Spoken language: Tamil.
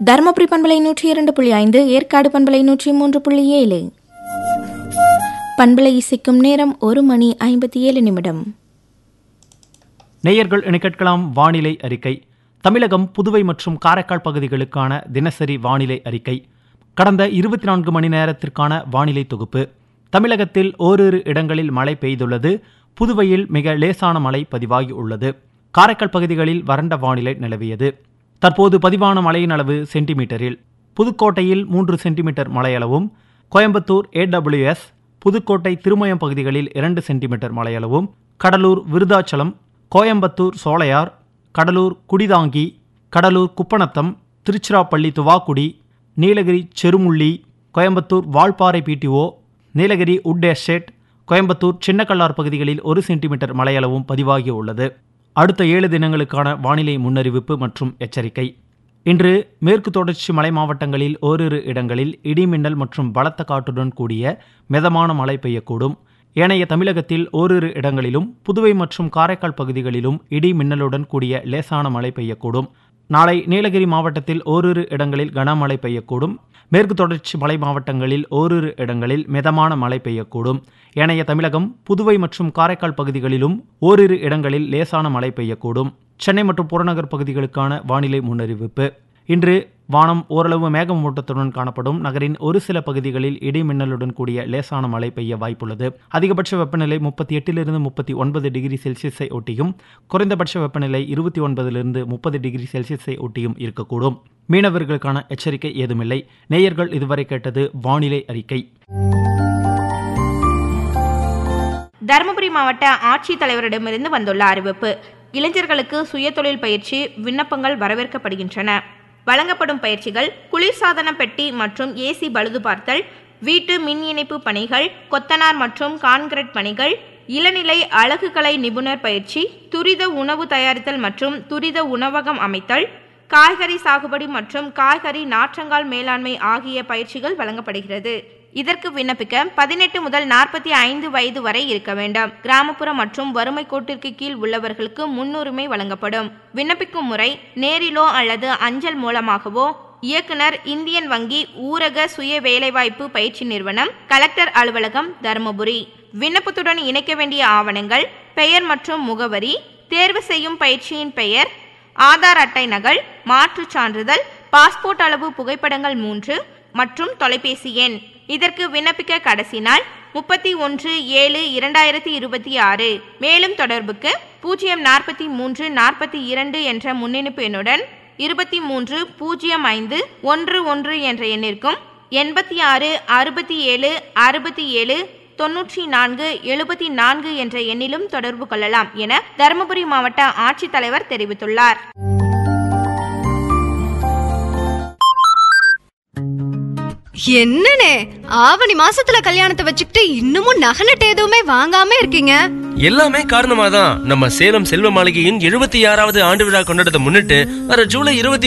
தருமபுரி பண்பலை 102.5, ஏற்காடு பண்பலை 103.7. பண்பலை இசைக்கும் நேரம் 1:57. நேயர்கள் என கேட்கலாம் வானிலை அறிக்கை. தமிழகம், புதுவை மற்றும் காரைக்கால் பகுதிகளுக்கான தினசரி வானிலை அறிக்கை. கடந்த 24 மணி நேரத்திற்கான வானிலை தொகுப்பு. தமிழகத்தில் ஓரிரு இடங்களில் மழை பெய்துள்ளது. புதுவையில் மிக லேசான மழை பதிவாகி உள்ளது. காரைக்கால் பகுதிகளில் வறண்ட வானிலை நிலவியது. தற்போது பதிவான மழையின் அளவு சென்டிமீட்டரில். புதுக்கோட்டையில் 3 சென்டிமீட்டர் மழையளவும், கோயம்புத்தூர் AWS, புதுக்கோட்டை திருமயம் பகுதிகளில் 2 சென்டிமீட்டர் மழையளவும், கடலூர் விருதாச்சலம், கோயம்புத்தூர் சோலையார், கடலூர் குடிதாங்கி, கடலூர் குப்பநத்தம், திருச்சிராப்பள்ளி துவாக்குடி, நீலகிரி செருமுள்ளி, கோயம்புத்தூர் வால்பாறை PTO, நீலகிரி உட் எஸ்டேட், கோயம்புத்தூர் சின்னக்கல்லார் பகுதிகளில் 1 சென்டிமீட்டர் மழையளவும் பதிவாகி உள்ளது. அடுத்த 7 தினங்களுக்கான வானிலை முன்னறிவிப்பு மற்றும் எச்சரிக்கை. இன்று மேற்கு தொடர்ச்சி மலை மாவட்டங்களில் ஓரிரு இடங்களில் இடிமின்னல் மற்றும் பலத்த காற்றுடன் கூடிய மிதமான மழை பெய்யக்கூடும். ஏனைய தமிழகத்தில் ஓரிரு இடங்களிலும் புதுவை மற்றும் காரைக்கால் பகுதிகளிலும் இடி மின்னலுடன் கூடிய லேசான மழை பெய்யக்கூடும். நாளை நீலகிரி மாவட்டத்தில் ஓரிரு இடங்களில் கனமழை பெய்யக்கூடும். மேற்கு தொடர்ச்சி மலை மாவட்டங்களில் ஓரிரு இடங்களில் மிதமான மழை பெய்யக்கூடும். ஏனைய தமிழகம், புதுவை மற்றும் காரைக்கால் பகுதிகளிலும் ஓரிரு இடங்களில் லேசான மழை பெய்யக்கூடும். சென்னை மற்றும் புறநகர் பகுதிகளுக்கான வானிலை முன்னறிவிப்பு. இன்று வானம் ஓரளவு மேகமூட்டத்துடன் காணப்படும். நகரின் ஒரு சில பகுதிகளில் இடி மின்னலுடன் கூடிய லேசான மழை பெய்ய வாய்ப்புள்ளது. அதிகபட்ச வெப்பநிலை 38 - 39 டிகிரி செல்சியஸை ஒட்டியும், குறைந்தபட்ச வெப்பநிலை 29 - 30 டிகிரி செல்சியஸை ஒட்டியும் இருக்கக்கூடும். மீனவர்களுக்கான எச்சரிக்கை ஏதுமில்லை. நேயர்கள் இதுவரை கேட்டது வானிலை அறிக்கை. தருமபுரி மாவட்ட ஆட்சித்தலைவரிடமிருந்து வந்துள்ள அறிவிப்பு. இளைஞர்களுக்கு சுயதொழில் பயிற்சி விண்ணப்பங்கள் வரவேற்கப்படுகின்றன. வழங்கப்படும் பயிற்சிகள் குளிர்சாதன பெட்டி மற்றும் AC பழுது பார்த்தல், வீட்டு மின் இணைப்பு பணிகள், கொத்தனார் மற்றும் கான்கிரீட் பணிகள், இளநிலை அழகுக்கலை நிபுணர் பயிற்சி, துரித உணவு தயாரித்தல் மற்றும் துரித உணவகம் அமைத்தல், காய்கறி சாகுபடி மற்றும் காய்கறி நாற்றங்கால் மேலாண்மை ஆகிய பயிற்சிகள் வழங்கப்படுகிறது. இதற்கு விண்ணப்பிக்க 18 முதல் 45 வயது வரை இருக்க வேண்டும். கிராமப்புற மற்றும் வறுமை கோட்டிற்கு கீழ் உள்ளவர்களுக்கு முன்னுரிமை வழங்கப்படும். விண்ணப்பிக்கும் முறை நேரிலோ அல்லது அஞ்சல் மூலமாகவோ இயக்குனர், இந்தியன் வங்கி, ஊரக சுய வேலைவாய்ப்பு பயிற்சி நிறுவனம், கலெக்டர் அலுவலகம், தருமபுரி. விண்ணப்பத்துடன் இணைக்க வேண்டிய ஆவணங்கள்: பெயர் மற்றும் முகவரி, தேர்வு செய்யும் பயிற்சியின் பெயர், ஆதார் அட்டை நகல், மாற்றுச் சான்றிதழ், பாஸ்போர்ட் அளவு புகைப்படங்கள் 3 மற்றும் தொலைபேசி எண். இதற்கு விண்ணப்பிக்க கடைசி நாள் 31/7/2026. மேலும் தொடர்புக்கு 043 42 என்ற முன்னிணைப்பு எண்ணுடன் 230511 என்ற எண்ணிற்கும் 86 67 67 94 74 என்ற எண்ணிலும் தொடர்பு கொள்ளலாம் என தருமபுரி மாவட்ட ஆட்சித்தலைவர் தெரிவித்துள்ளார். என்னனே ஆவணி மாசத்துல கல்யாணத்தை வச்சுக்கிட்டு இன்னமும் நகை நட்டு எதுவுமே வாங்காம இருக்கீங்க? எல்லாமே காரணமாதான் நம்ம சேலம் செல்வ மாளிகையின் 76வது ஆண்டு விழா கொண்டாடத்தை முன்னிட்டு வர ஜூலை